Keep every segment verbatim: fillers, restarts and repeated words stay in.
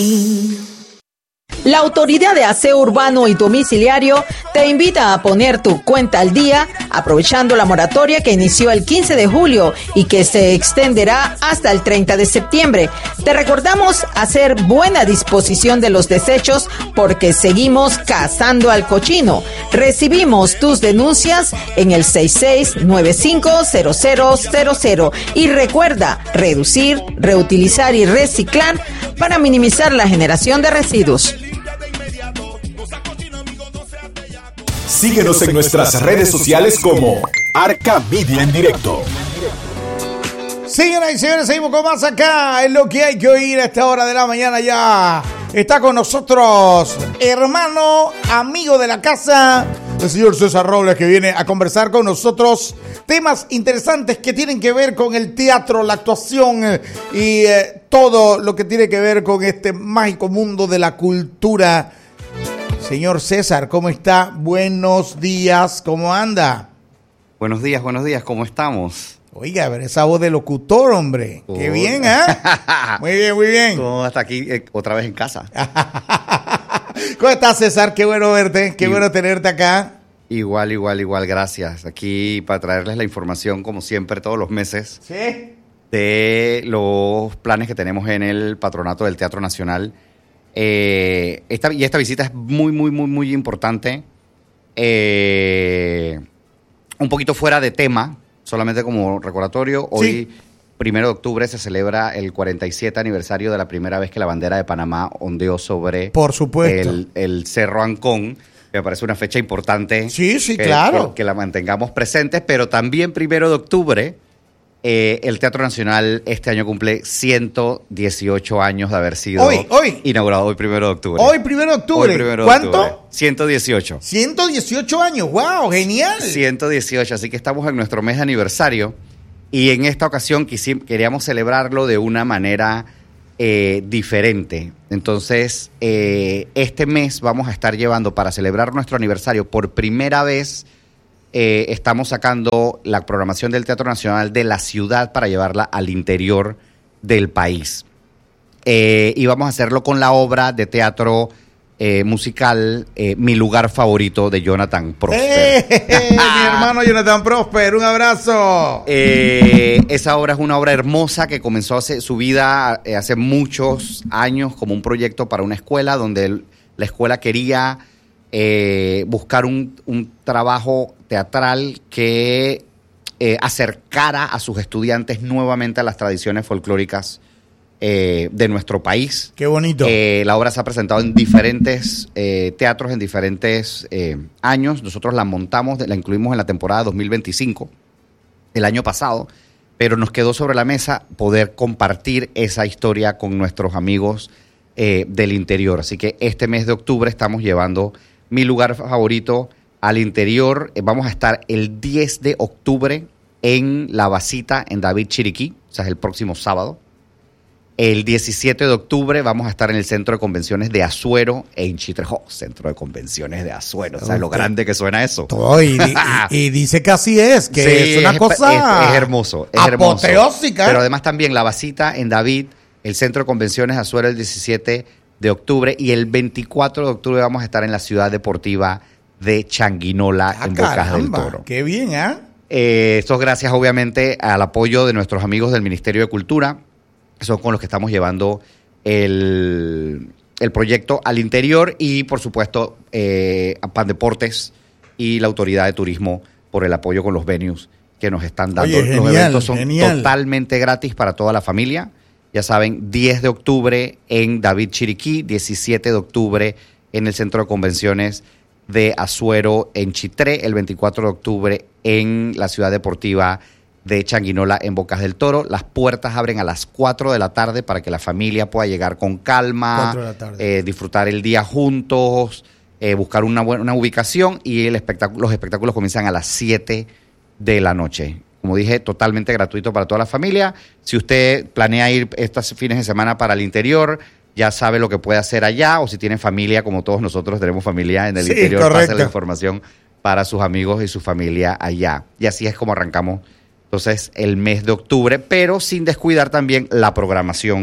La Autoridad de Aseo Urbano y Domiciliario te invita a poner tu cuenta al día aprovechando la moratoria que inició el quince de julio y que se extenderá hasta el treinta de septiembre. Te recordamos hacer buena disposición de los desechos porque seguimos cazando al cochino. Recibimos tus denuncias en el seis seis nueve cinco cero cero cero cero y recuerda reducir, reutilizar y reciclar para minimizar la generación de residuos. Síguenos en nuestras redes sociales como Arca Media en Directo. Señoras y señores, seguimos con más acá. Es lo que hay que oír a esta hora de la mañana ya. Está con nosotros, hermano, amigo de la casa, el señor César Robles, que viene a conversar con nosotros temas interesantes que tienen que ver con el teatro, la actuación eh, y eh, todo lo que tiene que ver con este mágico mundo de la cultura. Señor César, ¿cómo está? Buenos días, ¿cómo anda? Buenos días, buenos días, ¿cómo estamos? Oiga, a ver, esa voz de locutor, hombre. Oh. Qué bien, ¿eh? Muy bien, muy bien. ¿Cómo hasta aquí, eh, otra vez en casa? ¿Cómo estás, César? Qué bueno verte, qué y, bueno tenerte acá. Igual, igual, igual, gracias. Aquí para traerles la información, como siempre, todos los meses. ¿Sí? De los planes que tenemos en el Patronato del Teatro Nacional. Eh, esta, y esta visita es muy, muy, muy, muy importante. Eh, un poquito fuera de tema, solamente como recordatorio. Hoy, sí. Primero de octubre, se celebra el cuarenta y siete aniversario de la primera vez que la bandera de Panamá ondeó sobre Por supuesto. El, el Cerro Ancón. Me parece una fecha importante. Sí, sí, que, claro. Que, que la mantengamos presente, pero también primero de octubre. Eh, el Teatro Nacional este año cumple ciento dieciocho años de haber sido hoy, hoy. inaugurado, hoy primero de octubre. Hoy primero de octubre. Hoy primero de ¿Cuánto? Octubre. ciento dieciocho. ciento dieciocho años, wow, genial. ciento dieciocho, así que estamos en nuestro mes de aniversario y en esta ocasión quisim- queríamos celebrarlo de una manera eh, diferente. Entonces, eh, este mes vamos a estar llevando para celebrar nuestro aniversario por primera vez. Eh, estamos sacando la programación del Teatro Nacional de la ciudad para llevarla al interior del país. Eh, y vamos a hacerlo con la obra de teatro eh, musical eh, Mi Lugar Favorito de Jonathan Prosper. ¡Eh, eh, mi hermano Jonathan Prosper, un abrazo! Eh, esa obra es una obra hermosa que comenzó hace, su vida eh, hace muchos años como un proyecto para una escuela donde el, la escuela quería... Eh, buscar un, un trabajo teatral que eh, acercara a sus estudiantes nuevamente a las tradiciones folclóricas eh, de nuestro país. ¡Qué bonito! Eh, la obra se ha presentado en diferentes eh, teatros, en diferentes eh, años. Nosotros la montamos, la incluimos en la temporada dos mil veinticinco, el año pasado, pero nos quedó sobre la mesa poder compartir esa historia con nuestros amigos eh, del interior. Así que este mes de octubre estamos llevando Mi Lugar Favorito al interior. Vamos a estar el diez de octubre en La Basita, en David Chiriquí, o sea, es el próximo sábado. El diecisiete de octubre vamos a estar en el Centro de Convenciones de Azuero, en Chitre. Oh, Centro de Convenciones de Azuero, ¿sabes okay. lo grande que suena eso? Oh, y, y, y dice que así es, que sí, es una es, cosa... Es, es hermoso, es apoteósica. Hermoso. Pero además también La Basita, en David, el Centro de Convenciones de Azuero, el diecisiete de octubre, y el veinticuatro de octubre vamos a estar en la Ciudad Deportiva de Changuinola, ah, en Bocas caramba, del Toro. ¡Qué bien, ¿eh? eh! Esto es gracias, obviamente, al apoyo de nuestros amigos del Ministerio de Cultura, que son con los que estamos llevando el, el proyecto al interior, y, por supuesto, eh, a Pan Deportes y la Autoridad de Turismo por el apoyo con los venues que nos están dando. Oye, genial, los eventos son genial. totalmente gratis para toda la familia. Ya saben, diez de octubre en David Chiriquí, diecisiete de octubre en el Centro de Convenciones de Azuero en Chitré, el veinticuatro de octubre en la Ciudad Deportiva de Changuinola en Bocas del Toro. Las puertas abren a las cuatro de la tarde para que la familia pueda llegar con calma, eh, disfrutar el día juntos, eh, buscar una buena una ubicación, y el espectáculo, los espectáculos comienzan a las siete de la noche. Como dije, totalmente gratuito para toda la familia. Si usted planea ir estos fines de semana para el interior, ya sabe lo que puede hacer allá, o si tiene familia, como todos nosotros tenemos familia en el sí, interior, correcto. Pase la información para sus amigos y su familia allá. Y así es como arrancamos entonces el mes de octubre, pero sin descuidar también la programación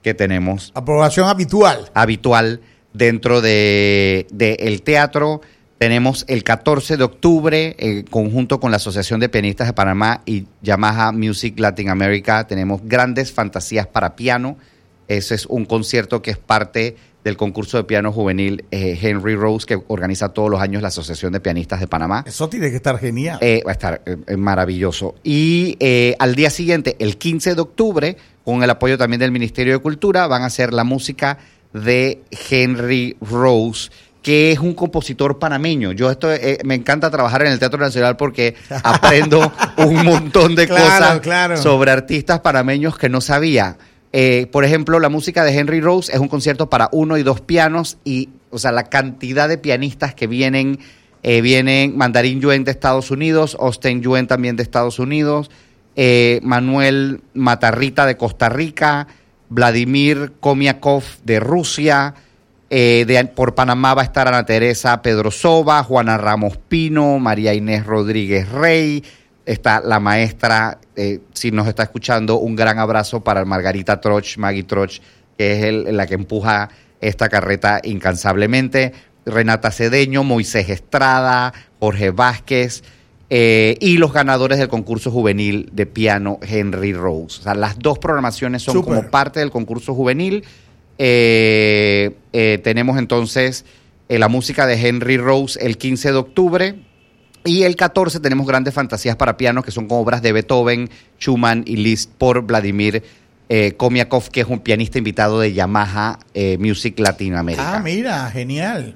que tenemos. Aprobación habitual. Habitual dentro de, de el teatro. Tenemos el catorce de octubre, en conjunto con la Asociación de Pianistas de Panamá y Yamaha Music Latin America, tenemos Grandes Fantasías para Piano. Ese es un concierto que es parte del concurso de piano juvenil eh, Henry Rose, que organiza todos los años la Asociación de Pianistas de Panamá. Eso tiene que estar genial. Eh, va a estar eh, maravilloso. Y eh, al día siguiente, el quince de octubre, con el apoyo también del Ministerio de Cultura, van a hacer la música de Henry Rose, que es un compositor panameño. Yo esto eh, me encanta trabajar en el Teatro Nacional porque aprendo un montón de claro, cosas claro. sobre artistas panameños que no sabía. Eh, por ejemplo, la música de Henry Rose es un concierto para uno y dos pianos y, o sea, la cantidad de pianistas que vienen, eh, vienen Mandarín Yuen de Estados Unidos, Austin Yuen también de Estados Unidos, eh, Manuel Matarrita de Costa Rica, Vladimir Komiakov de Rusia. Eh, de, por Panamá va a estar Ana Teresa Pedrosova, Juana Ramos Pino, María Inés Rodríguez Rey, está la maestra, eh, si nos está escuchando, un gran abrazo para Margarita Troch, Maggie Troch, que es el, la que empuja esta carreta incansablemente, Renata Cedeño, Moisés Estrada, Jorge Vázquez, eh, y los ganadores del concurso juvenil de piano Henry Rose. O sea, las dos programaciones son Super. como parte del concurso juvenil. Eh, eh, tenemos entonces eh, la música de Henry Rose el quince de octubre y el catorce tenemos Grandes Fantasías para Piano, que son obras de Beethoven, Schumann y Liszt por Vladimir eh, Komiakov, que es un pianista invitado de Yamaha eh, Music Latin America. Ah, mira, genial.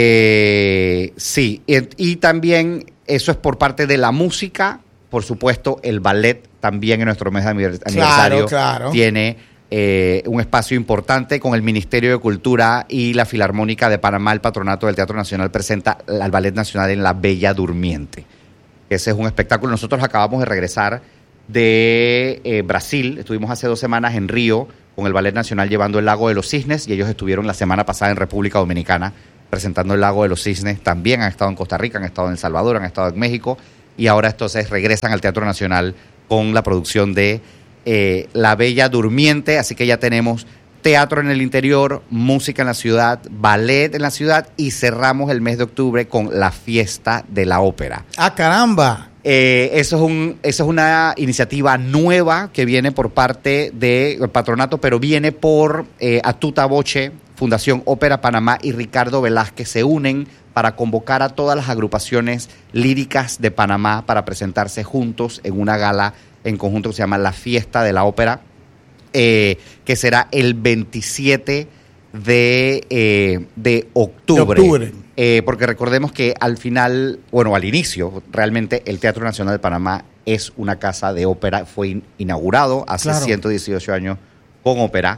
Eh, sí, y, y también eso es por parte de la música, por supuesto, el ballet también en nuestro mes de aniversario claro, claro. tiene Eh, un espacio importante con el Ministerio de Cultura y la Filarmónica de Panamá. El Patronato del Teatro Nacional presenta al Ballet Nacional en La Bella Durmiente. Ese es un espectáculo. Nosotros acabamos de regresar de eh, Brasil. Estuvimos hace dos semanas en Río con el Ballet Nacional llevando el Lago de los Cisnes y ellos estuvieron la semana pasada en República Dominicana presentando el Lago de los Cisnes. También han estado en Costa Rica, han estado en El Salvador, han estado en México y ahora entonces regresan al Teatro Nacional con la producción de Eh, La Bella Durmiente, así que ya tenemos teatro en el interior, música en la ciudad, ballet en la ciudad y cerramos el mes de octubre con la Fiesta de la Ópera. ¡Ah, caramba! Eh, eso es un, eso es una iniciativa nueva que viene por parte del patronato, pero viene por eh, A Tuta Voce, Fundación Ópera Panamá y Ricardo Velázquez se unen para convocar a todas las agrupaciones líricas de Panamá para presentarse juntos en una gala en conjunto que se llama La Fiesta de la Ópera, eh, que será el veintisiete de, eh, de octubre. De octubre. Eh, porque recordemos que al final, bueno, al inicio, realmente el Teatro Nacional de Panamá es una casa de ópera, fue in- inaugurado hace Claro. ciento dieciocho años con ópera.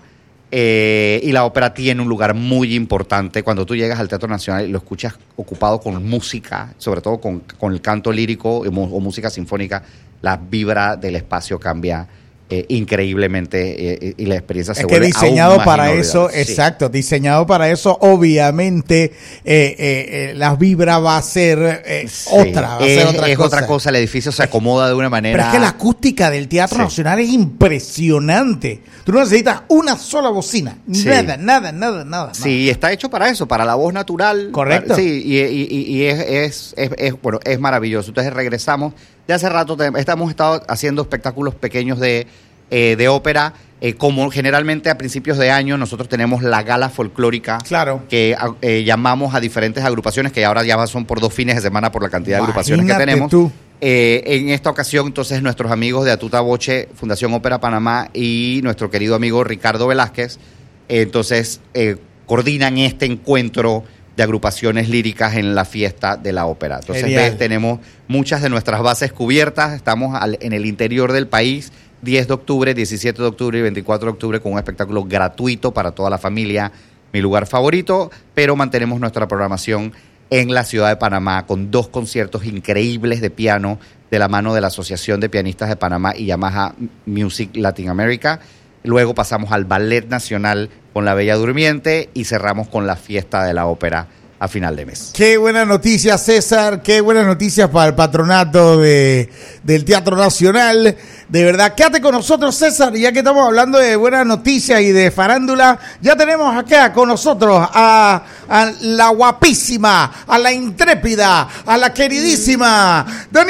Eh, y la ópera tiene un lugar muy importante. Cuando tú llegas al Teatro Nacional y lo escuchas ocupado con música, sobre todo con, con el canto lírico o, o música sinfónica, la vibra del espacio cambia eh, increíblemente eh, y la experiencia se Es que vuelve diseñado aún más para inolvidable. eso, Sí. exacto, diseñado para eso, obviamente eh, eh, eh, la vibra va a ser eh, Sí. otra, va a es, ser otra es cosa. otra cosa, el edificio se acomoda de una manera... Pero es que la acústica del Teatro Sí. Nacional es impresionante. Tú no necesitas una sola bocina, Sí. nada, nada, nada, nada. Sí, está hecho para eso, para la voz natural. Correcto. Sí, y, y- y- y es, es, es, es, bueno, es maravilloso. Entonces regresamos. De hace rato te- hemos estado haciendo espectáculos pequeños de, eh, de ópera. Eh, como generalmente a principios de año nosotros tenemos la gala folclórica. Claro. Que eh, llamamos a diferentes agrupaciones, que ahora ya son por dos fines de semana por la cantidad de agrupaciones que Imagínate tenemos. tú. Eh, en esta ocasión, entonces, nuestros amigos de A Tuta Voce, Fundación Ópera Panamá y nuestro querido amigo Ricardo Velázquez, eh, entonces, eh, coordinan este encuentro de agrupaciones líricas en la Fiesta de la Ópera. Entonces, Genial. ves, tenemos muchas de nuestras bases cubiertas, estamos al- en el interior del país, diez de octubre, diecisiete de octubre y veinticuatro de octubre con un espectáculo gratuito para toda la familia, mi lugar favorito, pero mantenemos nuestra programación en la ciudad de Panamá con dos conciertos increíbles de piano de la mano de la Asociación de Pianistas de Panamá y Yamaha Music Latin America. Luego pasamos al Ballet Nacional con La Bella Durmiente y cerramos con la Fiesta de la Ópera a final de mes. Qué buena noticia, César, qué buenas noticias para el patronato de, del Teatro Nacional. De verdad, quédate con nosotros, César, ya que estamos hablando de buenas noticias y de farándula. Ya tenemos acá con nosotros a, a la guapísima, a la intrépida, a la queridísima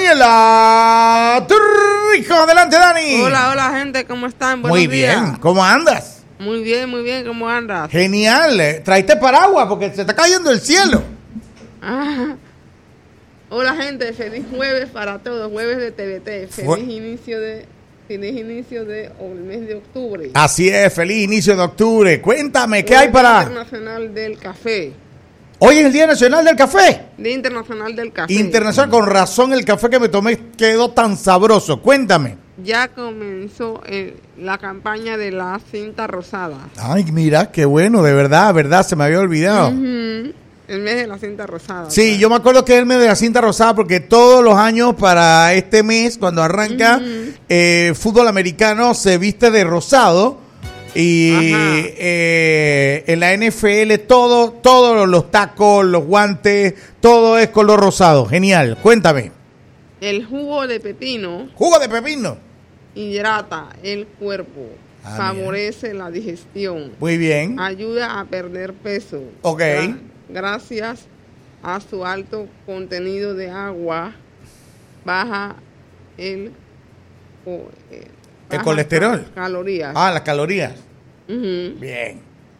Daniela Torrijos. Adelante, Dani. Hola, hola, gente, ¿cómo están? Buenos Muy bien, días. ¿cómo andas? Muy bien, muy bien, ¿cómo andas? Genial, traiste paraguas porque se está cayendo el cielo. Ah. Hola, gente, feliz jueves para todos, jueves de T V T, feliz Fue- inicio de feliz inicio de o el mes de octubre. Así es, feliz inicio de octubre. Cuéntame, ¿qué Hoy hay Día para...? Internacional del Café. Hoy es el Día Nacional del Café. Día Internacional del Café. Internacional, con razón el café que me tomé quedó tan sabroso. Cuéntame. Ya comenzó el- la campaña de la cinta rosada. Ay, mira, qué bueno, de verdad, verdad, se me había olvidado. Ujú, el mes de la cinta rosada. Sí, claro. yo me acuerdo que es el mes de la cinta rosada porque todos los años para este mes, cuando arranca, Ujú. eh, fútbol americano se viste de rosado y Ajá. eh, en la N F L todo, todos los tacos, los guantes, todo es color rosado. Genial, cuéntame. El jugo de pepino Jugo de pepino. hidrata el cuerpo, Ah, favorece la digestión, Muy bien. ayuda a perder peso. Ok. Gra- gracias a su alto contenido de agua, baja el, co- eh, El baja colesterol. ca- Calorías. Ah, las calorías. Ujú. Bien.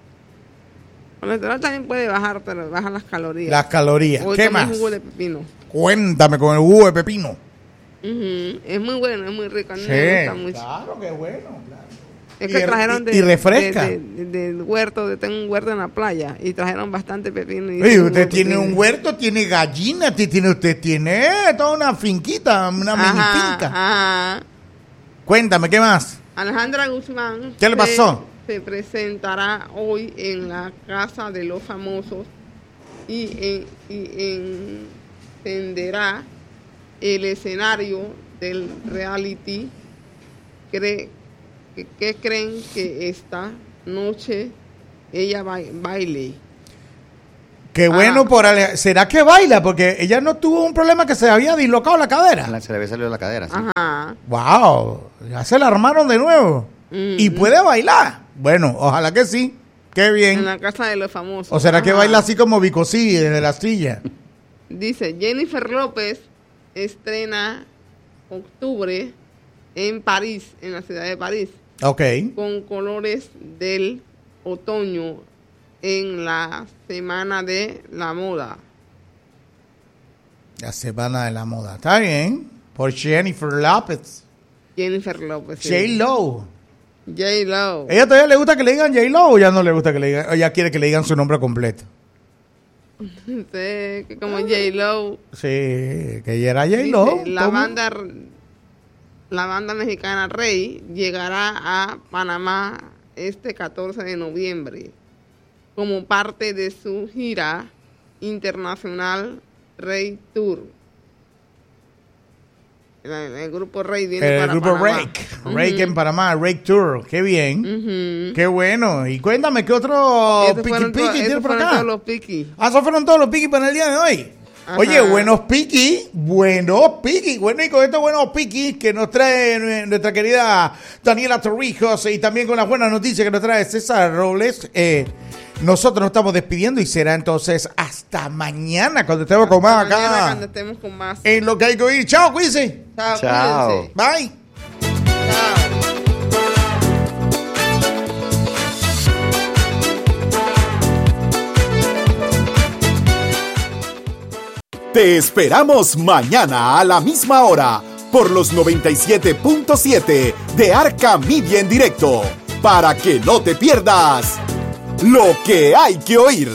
El colesterol también puede bajar, pero baja las calorías. Las calorías. Hoy ¿Qué tomé más? jugo de pepino. Cuéntame con el jugo de pepino. Ujú. Es muy bueno, es muy rico. A mí Sí. me gusta mucho. Claro, qué bueno. Claro. Es Y que re- trajeron y- de, y refresca. de- de- del huerto, de, tengo un huerto en la playa y trajeron bastante pepino. Y Oye, tengo usted un tiene pepino. un huerto, tiene gallinas, ti- tiene, usted tiene toda una finquita, una mini Ajá, finca. ajá. Cuéntame, ¿qué más? Alejandra Guzmán. ¿Qué le se- pasó? Se presentará hoy en la Casa de los Famosos y, en- y encenderá el escenario del reality. Cree, que, que creen que esta noche ella ba- baile. Qué bueno Ah. por Ale- ¿Será que baila? Porque ella no tuvo un problema que se había dislocado la cadera. Se le había salido la cadera. ¿sí? Ajá. Wow, ya se la armaron de nuevo. Mm. Y puede bailar. Bueno, ojalá que sí. Qué En bien. la Casa de los Famosos. ¿O será que Ajá. baila así como Vicosí desde la silla? Dice, Jennifer López estrena octubre en París, en la ciudad de París, Ok. con colores del otoño en la Semana de la Moda. La semana de la moda. Está bien. Por Jennifer López. Jennifer López. sí. J-Lo. J-Lo. ¿Ella todavía le gusta que le digan J-Lo o ya no le gusta que le digan? O ya quiere que le digan su nombre completo? Sí, que como J-Lo. Sí, que ella era J-Lo. Dice, la ¿Cómo? banda la banda mexicana Rey llegará a Panamá este catorce de noviembre como parte de su gira internacional Rey Tour. El, el grupo Rey viene El para grupo Panamá. Rake. Rake en Panamá, Rake Tour. Qué bien. Ujú. Qué bueno. Y cuéntame, ¿qué otro Esos piqui fueron, to- piqui esos tiene por fueron acá? todos los piquis. Ah, esos fueron todos los piqui para el día de hoy. Ajá. Oye, buenos piqui, buenos piqui. Bueno, y con estos buenos piqui que nos trae nue- nuestra querida Daniela Torrijos y también con las buenas noticias que nos trae César Robles, eh, nosotros nos estamos despidiendo y será entonces hasta mañana cuando estemos con más Mañana acá cuando estemos con más. en lo que hay que oír. Chao, cuídense. Chao, Chao. cuídense. Bye. Chao. Te esperamos mañana a la misma hora por los noventa y siete punto siete de Arca Media en directo para que no te pierdas lo que hay que oír.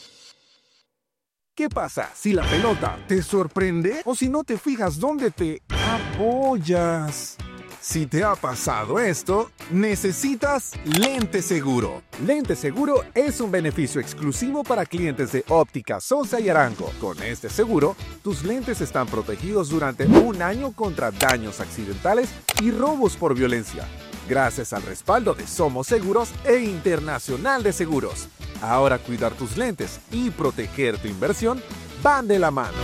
¿Qué pasa si la pelota te sorprende o si no te fijas dónde te apoyas? Si te ha pasado esto, necesitas Lente Seguro. Lente Seguro es un beneficio exclusivo para clientes de Óptica Sosa y Arango. Con este seguro, tus lentes están protegidos durante un año contra daños accidentales y robos por violencia. gracias al respaldo de Somos Seguros e Internacional de Seguros. Ahora cuidar tus lentes y proteger tu inversión van de la mano.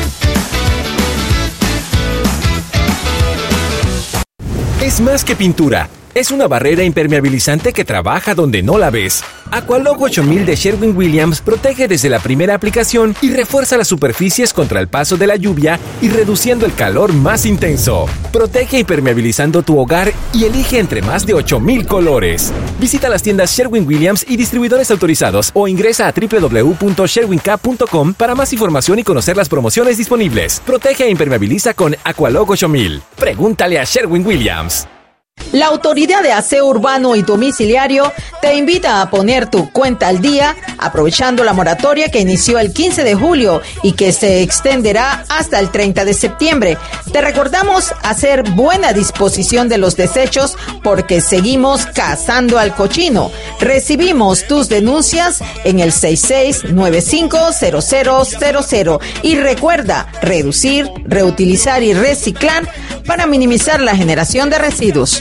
Es más que pintura. Es una barrera impermeabilizante que trabaja donde no la ves. Aqualog ocho mil de Sherwin-Williams protege desde la primera aplicación y refuerza las superficies contra el paso de la lluvia y reduciendo el calor más intenso. Protege impermeabilizando tu hogar y elige entre más de ocho mil colores. Visita las tiendas Sherwin-Williams y distribuidores autorizados o ingresa a doble u doble u doble u punto sherwin cap punto com para más información y conocer las promociones disponibles. Protege e impermeabiliza con Aqualog ocho mil. Pregúntale a Sherwin-Williams. La Autoridad de Aseo Urbano y Domiciliario te invita a poner tu cuenta al día aprovechando la moratoria que inició el quince de julio y que se extenderá hasta el treinta de septiembre. Te recordamos hacer buena disposición de los desechos porque seguimos cazando al cochino. Recibimos tus denuncias en el seis seis nueve cinco cero cero cero cero y recuerda reducir, reutilizar y reciclar para minimizar la generación de residuos.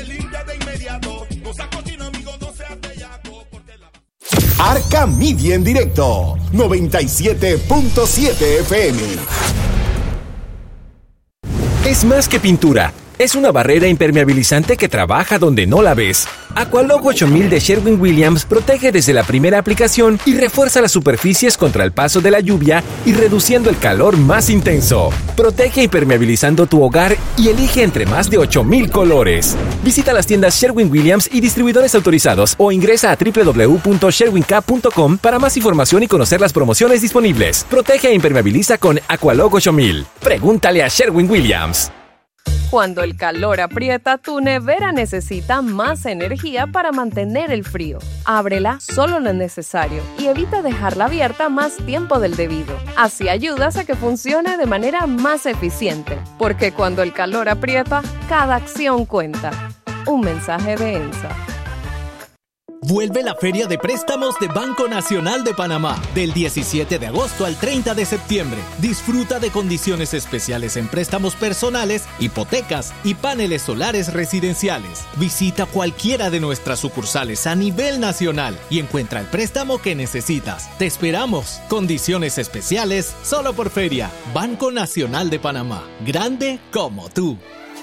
Arca Media en directo, noventa y siete punto siete F M. Es más que pintura. Es una barrera impermeabilizante que trabaja donde no la ves. Aqualog ocho mil de Sherwin-Williams protege desde la primera aplicación y refuerza las superficies contra el paso de la lluvia y reduciendo el calor más intenso. Protege impermeabilizando tu hogar y elige entre más de ocho mil colores. Visita las tiendas Sherwin-Williams y distribuidores autorizados o ingresa a doble u doble u doble u punto sherwin cap punto com para más información y conocer las promociones disponibles. Protege e impermeabiliza con Aqualog ocho mil. Pregúntale a Sherwin-Williams. Cuando el calor aprieta, tu nevera necesita más energía para mantener el frío. Ábrela solo lo necesario y evita dejarla abierta más tiempo del debido. Así ayudas a que funcione de manera más eficiente, porque cuando el calor aprieta, cada acción cuenta. Un mensaje de ENSA. Vuelve la Feria de Préstamos de Banco Nacional de Panamá, del diecisiete de agosto al treinta de septiembre. Disfruta de condiciones especiales en préstamos personales, hipotecas y paneles solares residenciales. Visita cualquiera de nuestras sucursales a nivel nacional y encuentra el préstamo que necesitas. Te esperamos. Condiciones especiales solo por Feria. Banco Nacional de Panamá. Grande como tú.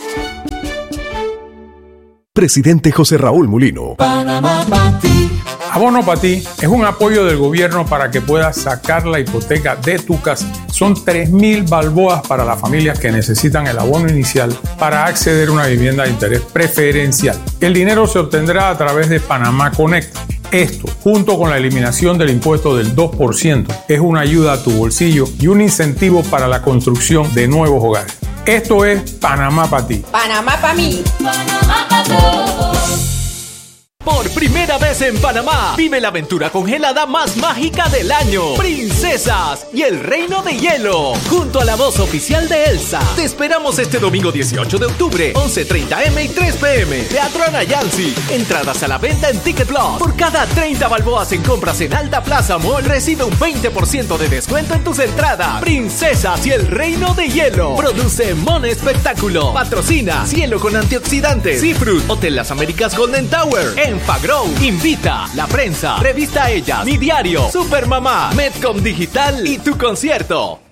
Presidente José Raúl Mulino. Panamá para ti. Abono para ti es un apoyo del gobierno para que puedas sacar la hipoteca de tu casa. Son tres mil balboas para las familias que necesitan el abono inicial para acceder a una vivienda de interés preferencial. El dinero se obtendrá a través de Panamá Connect. Esto, junto con la eliminación del impuesto del dos por ciento, es una ayuda a tu bolsillo y un incentivo para la construcción de nuevos hogares. Esto es Panamá para ti. Panamá para mí. Panamá para todos. Por primera vez en Panamá, vive la aventura congelada más mágica del año. Princesas y el Reino de Hielo, junto a la voz oficial de Elsa. Te esperamos este domingo dieciocho de octubre, once treinta eme y tres pe eme. Teatro Anayansi. Entradas a la venta en Ticket Plus. Por cada treinta balboas en compras en Alta Plaza Mall, recibe un veinte por ciento de descuento en tus entradas. Princesas y el Reino de Hielo. Produce Mon Espectáculo. Patrocina Cielo con Antioxidantes. Seafruit. Hotel Las Américas Golden Tower. Enfagrow, Invita, La Prensa, Revista Ellas, Mi Diario, Supermamá, Medcom Digital y Tu Concierto.